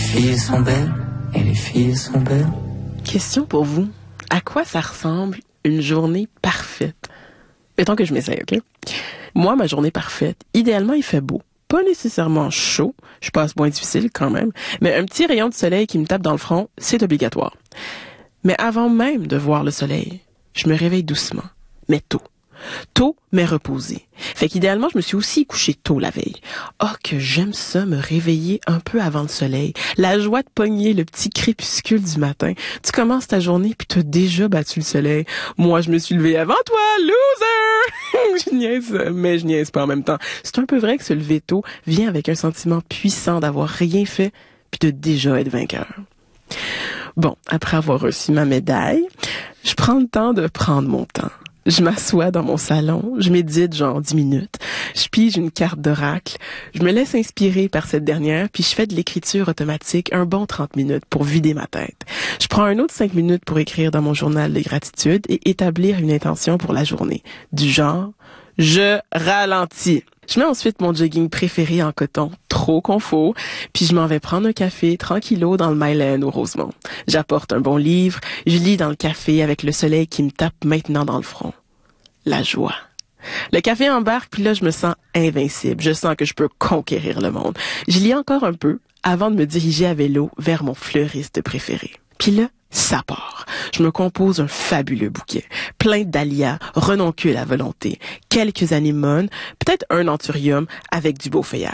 filles sont belles et les filles sont belles. Question pour vous. À quoi ça ressemble une journée parfaite? Mettons que je m'essaye, OK? Moi, ma journée parfaite, idéalement, il fait beau. Pas nécessairement chaud, je passe moins difficile quand même, mais un petit rayon de soleil qui me tape dans le front, c'est obligatoire. Mais avant même de voir le soleil, je me réveille doucement, mais tôt. Tôt, mais reposé. Fait qu'idéalement, je me suis aussi couché tôt la veille. Oh, que j'aime ça, me réveiller un peu avant le soleil. La joie de pogner le petit crépuscule du matin. Tu commences ta journée puis t'as déjà battu le soleil. Moi, je me suis levée avant toi, loser! Je niaise, mais je niaise pas en même temps. C'est un peu vrai que se lever tôt vient avec un sentiment puissant d'avoir rien fait puis de déjà être vainqueur. Bon, après avoir reçu ma médaille, je prends le temps de prendre mon temps. Je m'assois dans mon salon, je médite genre 10 minutes, je pige une carte d'oracle, je me laisse inspirer par cette dernière, puis je fais de l'écriture automatique un bon 30 minutes pour vider ma tête. Je prends un autre 5 minutes pour écrire dans mon journal de gratitude et établir une intention pour la journée. Du genre, je ralentis. Je mets ensuite mon jogging préféré en coton, trop confort, puis je m'en vais prendre un café tranquillo dans le Myland au Rosemont. J'apporte un bon livre, je lis dans le café avec le soleil qui me tape maintenant dans le front. La joie. Le café embarque, puis là, je me sens invincible. Je sens que je peux conquérir le monde. Je lis encore un peu avant de me diriger à vélo vers mon fleuriste préféré. Puis là, ça part. Je me compose un fabuleux bouquet. Plein de dahlias, renoncules à volonté. Quelques anémones, peut-être un anthurium avec du beau feuillage.